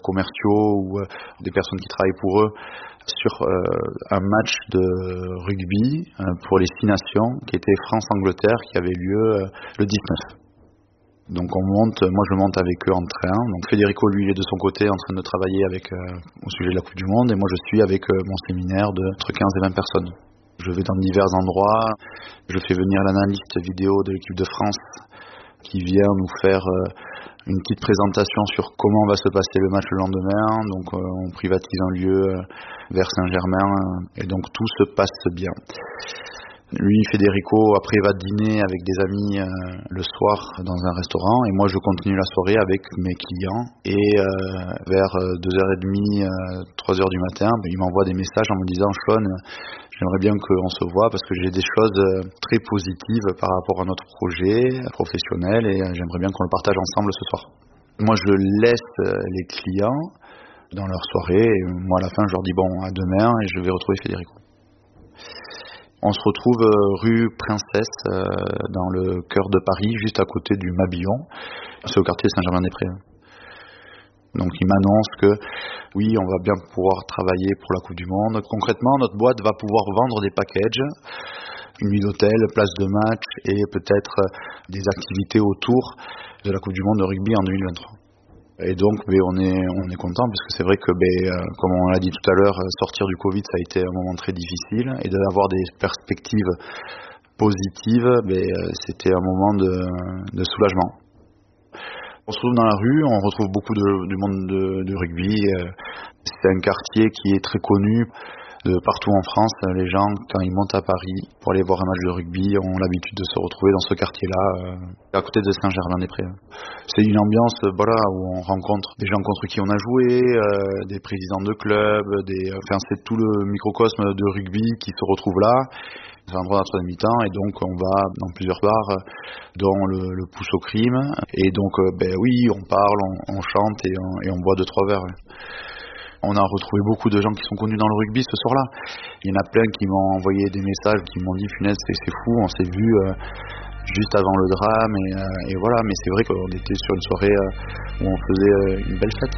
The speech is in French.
commerciaux ou des personnes qui travaillent pour eux sur un match de rugby pour les 6 nations qui était France-Angleterre qui avait lieu le 19. Donc moi je monte avec eux en train. Donc Federico lui il est de son côté en train de travailler au sujet de la Coupe du Monde et moi je suis avec mon séminaire de entre 15 et 20 personnes. Je vais dans divers endroits, je fais venir l'analyste vidéo de l'équipe de France qui vient nous faire une petite présentation sur comment va se passer le match le lendemain. Donc on privatise un lieu vers Saint-Germain et donc tout se passe bien. Lui, Federico, après va dîner avec des amis le soir dans un restaurant et moi je continue la soirée avec mes clients et vers 2h30, 3h du matin, il m'envoie des messages en me disant « Sean, j'aimerais bien qu'on se voit parce que j'ai des choses très positives par rapport à notre projet professionnel et j'aimerais bien qu'on le partage ensemble ce soir. » Moi je laisse les clients dans leur soirée et moi à la fin je leur dis « Bon, à demain » et je vais retrouver Federico. On se retrouve rue Princesse, dans le cœur de Paris, juste à côté du Mabillon. C'est au quartier Saint-Germain-des-Prés. Donc il m'annonce que oui, on va bien pouvoir travailler pour la Coupe du Monde. Concrètement, notre boîte va pouvoir vendre des packages, une nuit d'hôtel, place de match et peut-être des activités autour de la Coupe du Monde de rugby en 2023. Et donc on est content parce que c'est vrai que comme on l'a dit tout à l'heure, sortir du Covid ça a été un moment très difficile et d'avoir des perspectives positives, c'était un moment de soulagement. On se retrouve dans la rue, on retrouve beaucoup du monde de rugby. C'est un quartier qui est très connu de partout en France. Les gens, quand ils montent à Paris pour aller voir un match de rugby, ont l'habitude de se retrouver dans ce quartier-là, à côté de Saint-Germain-des-Prés. C'est une ambiance où on rencontre des gens contre qui on a joué, des présidents de clubs, c'est tout le microcosme de rugby qui se retrouve là. C'est un endroit d'entre mi-temps et donc on va dans plusieurs bars, dont le Pouce au Crime. Et donc, oui, on parle, on chante et on boit 2-3 verres. Ouais. On a retrouvé beaucoup de gens qui sont connus dans le rugby ce soir-là. Il y en a plein qui m'ont envoyé des messages, qui m'ont dit « Punaise, c'est fou, on s'est vu juste avant le drame. » et voilà, mais c'est vrai qu'on était sur une soirée où on faisait une belle fête.